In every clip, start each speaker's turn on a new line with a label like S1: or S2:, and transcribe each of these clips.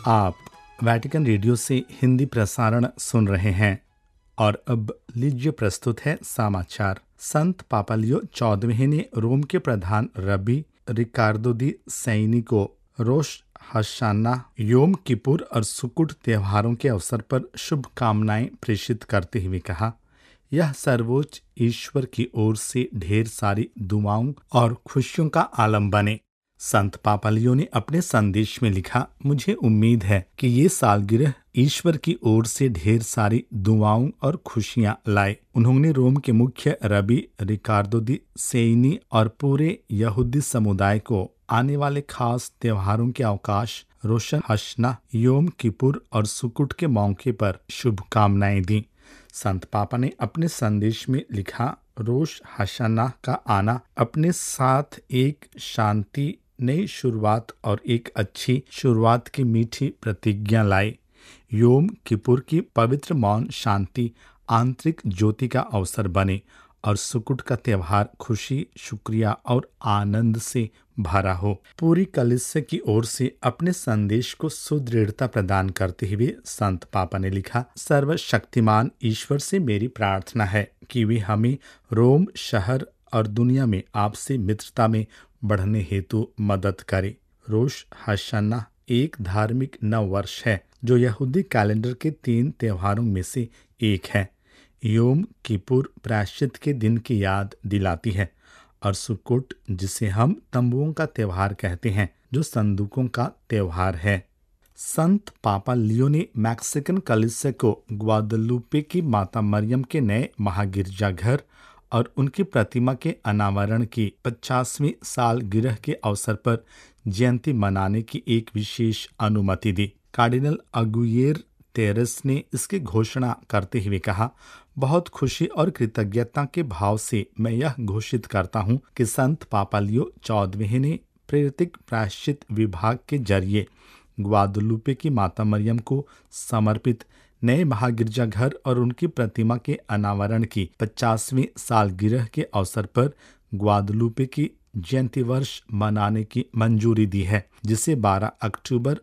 S1: आप Vatican radio से हिंदी प्रसारण सुन रहे हैं और अब लीजिए प्रस्तुत है समाचार। संत पापा लियो 14वें ने रोम के प्रधान रबी रिकार्डो दी सैनी को रोश हशाना, योम किपुर और सुकुट त्योहारों के अवसर पर शुभकामनाएं प्रेषित करते हुए कहा, यह सर्वोच्च ईश्वर की ओर से ढेर सारी दुआओं और खुशियों का आलम बने। संत पापा लियो ने अपने संदेश में लिखा, मुझे उम्मीद है कि ये सालगिरह ईश्वर की ओर से ढेर सारी दुआओं और खुशियां लाए। उन्होंने रोम के मुख्य रबी रिकार्डो दी सैनी और पूरे यहूदी समुदाय को आने वाले खास त्योहारों के अवकाश रोशन हश्ना, योम किपुर और सुकुट के मौके पर शुभकामनाएं दी। संत पापा ने अपने संदेश में लिखा, रोश हशाना का आना अपने साथ एक शांति, नई शुरुआत और एक अच्छी शुरुआत की मीठी प्रतिज्ञा लाए। योम किपुर की पवित्र मौन शांति आंतरिक ज्योति का अवसर बने और सुकुट का त्योहार खुशी, शुक्रिया और आनंद से भरा हो। पूरी कलीसिया की ओर से अपने संदेश को सुदृढ़ता प्रदान करते हुए संत पापा ने लिखा, सर्वशक्तिमान ईश्वर से मेरी प्रार्थना है कि वे हमें रोम शहर और दुनिया में आपसे मित्रता में बढ़ने हेतु मदद करे। रोश हशाना एक धार्मिक नव वर्ष है जो यहूदी कैलेंडर के 3 त्योहारों में से एक है। योम किपुर प्रायश्चित के दिन की याद दिलाती है और सुकुट, जिसे हम तंबुओं का त्योहार कहते हैं, जो संदूकों का त्योहार है। संत पापा लियो ने मैक्सिकन कलीसिया को ग्वादलुपे की माता मरियम के नए महागिरजाघर और उनकी प्रतिमा के अनावरण की 50वीं सालगिरह के अवसर पर जयंती मनाने की एक विशेष अनुमति दी। कार्डिनल अगुयेर तेरेस ने इसकी घोषणा करते हुए कहा, बहुत खुशी और कृतज्ञता के भाव से मैं यह घोषित करता हूँ कि संत पापा लियो 14वें ने प्रेरित प्रायश्चित विभाग के जरिए ग्वादलुपे की माता मरियम को समर्पित नए महागिरजाघर और उनकी प्रतिमा के अनावरण की 50वीं सालगिरह के अवसर पर ग्वादलुपे की जयंती वर्ष मनाने की मंजूरी दी है, जिसे 12 अक्टूबर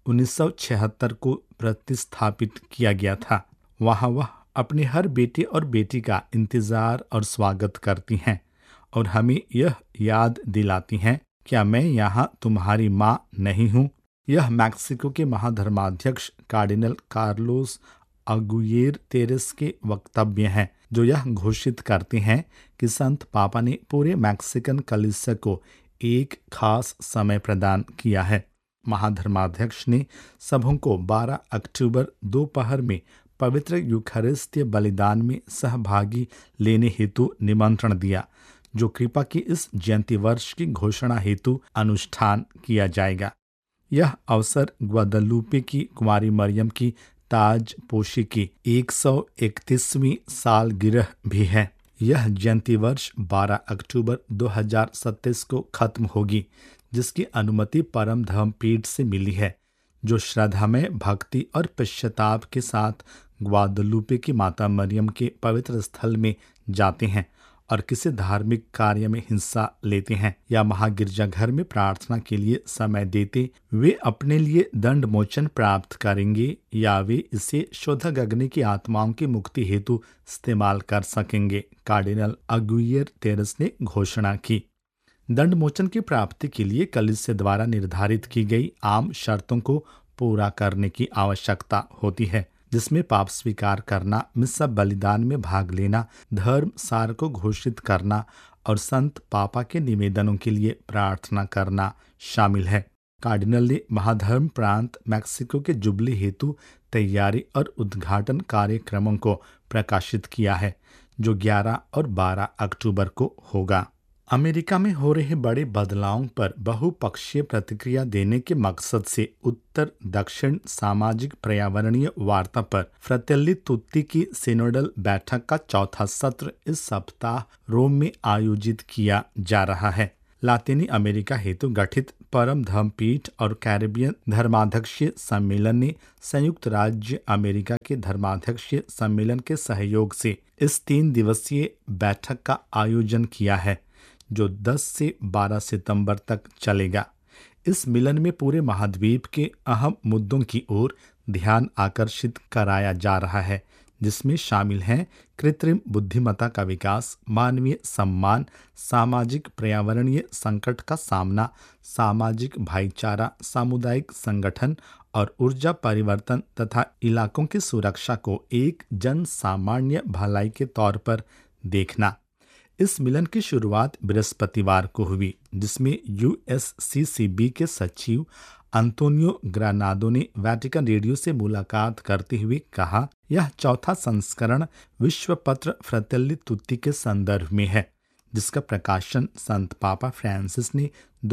S1: 1976 को प्रतिस्थापित किया गया था। वहाँ वह अपने हर बेटे और बेटी का इंतजार और स्वागत करती हैं और हमें यह याद दिलाती हैं, क्या मैं यहाँ तुम्हारी माँ नहीं हूँ। यह मैक्सिको के महाधर्माध्यक्ष कार्डिनल कार्लोस अगुयेर तेरेस के वक्तव्य हैं, जो यह घोषित करते हैं कि संत पापा ने पूरे मैक्सिकन कलीसिया को एक खास समय प्रदान किया है। महाधर्माध्यक्ष ने सबों को 12 अक्टूबर दोपहर में पवित्र यूखारिस्तीय बलिदान में सहभागी लेने हेतु निमंत्रण दिया, जो कृपा की इस जयंती वर्ष की घोषणा हेतु अनुष्ठान किया जाएगा। यह अवसर ग्वादलुपे की कुमारी मरियम की ताज पोशी की 131वीं सालगिरह भी है। यह जयंती वर्ष 12 अक्टूबर 2027 को खत्म होगी, जिसकी अनुमति परम धर्म पीठ से मिली है, जो श्रद्धामय भक्ति और पश्चाताप के साथ ग्वादलुपे की माता मरियम के पवित्र स्थल में जाते हैं और किसी धार्मिक कार्य में हिस्सा लेते हैं या महागिरजाघर में प्रार्थना के लिए समय देते, वे अपने लिए दंड मोचन प्राप्त करेंगे या वे इसे शोधक अग्नि की आत्माओं की मुक्ति हेतु इस्तेमाल कर सकेंगे। कार्डिनल अगुयेर तेरेस ने घोषणा की, दंड मोचन की प्राप्ति के लिए कलीसिया द्वारा निर्धारित की गई आम शर्तों को पूरा करने की आवश्यकता होती है, जिसमें पाप स्वीकार करना, मिस्सा बलिदान में भाग लेना, धर्म सार को घोषित करना और संत पापा के निवेदनों के लिए प्रार्थना करना शामिल है। कार्डिनल ने महाधर्म प्रांत मैक्सिको के जुबली हेतु तैयारी और उद्घाटन कार्यक्रमों को प्रकाशित किया है, जो 11 और 12 अक्टूबर को होगा। अमेरिका में हो रहे बड़े बदलावों पर बहुपक्षीय प्रतिक्रिया देने के मकसद से उत्तर दक्षिण सामाजिक पर्यावरणीय वार्ता पर फ्रatelli tutti की सिनोडल बैठक का चौथा सत्र इस सप्ताह रोम में आयोजित किया जा रहा है। लातीनी अमेरिका हेतु गठित परम धर्म पीठ और कैरिबियन धर्माध्यक्षीय सम्मेलन ने संयुक्त राज्य अमेरिका के धर्माध्यक्षीय सम्मेलन के सहयोग से इस 3 दिवसीय बैठक का आयोजन किया है, जो 10 से 12 सितंबर तक चलेगा। इस मिलन में पूरे महाद्वीप के अहम मुद्दों की ओर ध्यान आकर्षित कराया जा रहा है, जिसमें शामिल हैं कृत्रिम बुद्धिमत्ता का विकास, मानवीय सम्मान, सामाजिक पर्यावरणीय संकट का सामना, सामाजिक भाईचारा, सामुदायिक संगठन और ऊर्जा परिवर्तन तथा इलाकों की सुरक्षा को एक जन सामान्य भलाई के तौर पर देखना। इस मिलन की शुरुआत बृहस्पतिवार को हुई, जिसमें यूएससीसीबी के सचिव अंतोनियो ग्रानाडो ने वेटिकन रेडियो से मुलाकात करते हुए कहा, यह चौथा संस्करण विश्व पत्र फ्रatelli tutti के संदर्भ में है, जिसका प्रकाशन संत पापा फ्रांसिस ने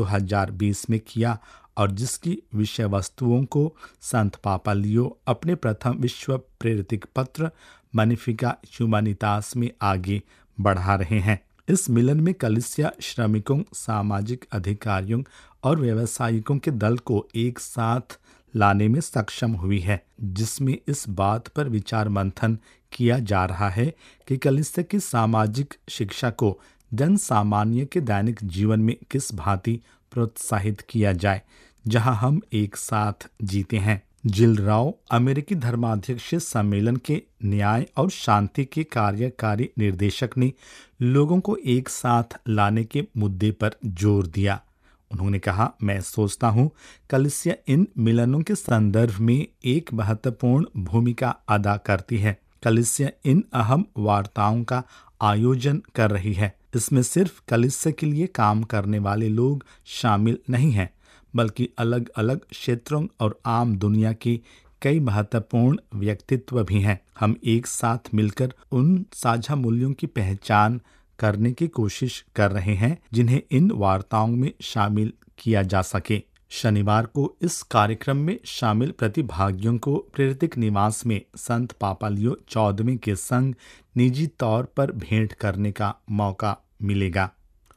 S1: 2020 में किया और जिसकी विषय वस्तुओं को संत पापा लियो अपने प्रथम विश्व प्रेरित पत्र मैनिफिका ह्यूमैनितास में आगे बढ़ा रहे हैं। इस मिलन में कलीसिया श्रमिकों, सामाजिक अधिकारियों और व्यावसायिकों के दल को एक साथ लाने में सक्षम हुई है, जिसमें इस बात पर विचार मंथन किया जा रहा है कि कलीसिया की सामाजिक शिक्षा को जन सामान्य के दैनिक जीवन में किस भांति प्रोत्साहित किया जाए, जहां हम एक साथ जीते हैं। जिल राव, अमेरिकी धर्माध्यक्षीय सम्मेलन के न्याय और शांति के कार्यकारी निर्देशक, ने लोगों को एक साथ लाने के मुद्दे पर जोर दिया। उन्होंने कहा, मैं सोचता हूँ कलीसिया इन मिलनों के संदर्भ में एक महत्वपूर्ण भूमिका अदा करती है। कलीसिया इन अहम वार्ताओं का आयोजन कर रही है। इसमें सिर्फ कलीसिया के लिए काम करने वाले लोग शामिल नहीं हैं, बल्कि अलग अलग क्षेत्रों और आम दुनिया के कई महत्वपूर्ण व्यक्तित्व भी हैं। हम एक साथ मिलकर उन साझा मूल्यों की पहचान करने की कोशिश कर रहे हैं जिन्हें इन वार्ताओं में शामिल किया जा सके। शनिवार को इस कार्यक्रम में शामिल प्रतिभागियों को प्रेरित निवास में संत पापा लियो 14वें के संग निजी तौर पर भेंट करने का मौका मिलेगा।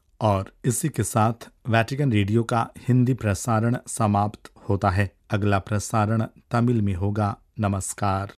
S1: और इसी के साथ वेटिकन रेडियो का हिंदी प्रसारण समाप्त होता है। अगला प्रसारण तमिल में होगा। नमस्कार।